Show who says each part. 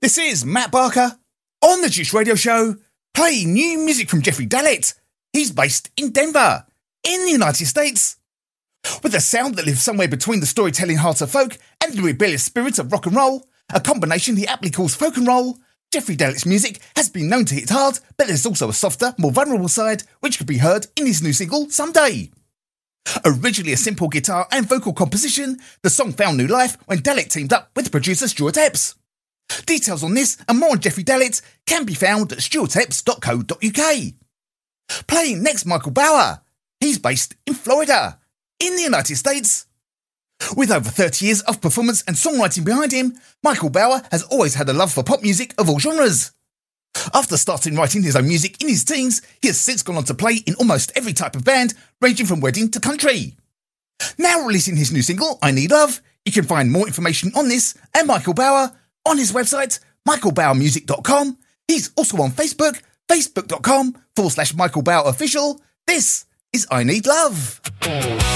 Speaker 1: This is Matt Barker on the Juice Radio Show, playing new music from Jeffrey Dalit. He's based in Denver, in the United States. With a sound that lives somewhere between the storytelling heart of folk and the rebellious spirit of rock and roll, a combination he aptly calls folk and roll, Jeffrey Dalit's music has been known to hit hard, but there's also a softer, more vulnerable side, which could be heard in his new single, Someday. Originally a simple guitar and vocal composition, the song found new life when Dalit teamed up with producer Stuart Epps. Details on this and more on Jeffrey Dalit can be found at stuartepps.co.uk. Playing next, Michael Bauer. He's based in Florida, in the United States. With over 30 years of performance and songwriting behind him, Michael Bauer has always had a love for pop music of all genres. After starting writing his own music in his teens, he has since gone on to play in almost every type of band, ranging from wedding to country. Now releasing his new single, I Need Love, you can find more information on this and Michael Bauer on his website, michaelbauermusic.com. He's also on Facebook, facebook.com/Michael Bauer Official. This is I Need Love.